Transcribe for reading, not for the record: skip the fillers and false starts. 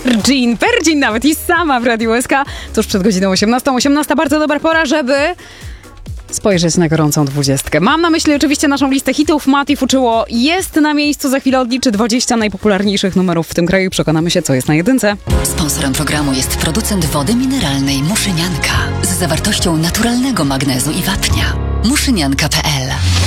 Virgin nawet i sama w Radiu SK. Tuż przed godziną 18:18. Bardzo dobra pora, żeby spojrzeć na gorącą 20. Mam na myśli oczywiście naszą listę hitów. Mati Fuczyło jest na miejscu. Za chwilę odliczy 20 najpopularniejszych numerów w tym kraju i przekonamy się, co jest na jedynce. Sponsorem programu jest producent wody mineralnej Muszynianka z zawartością naturalnego magnezu i wapnia. Muszynianka.pl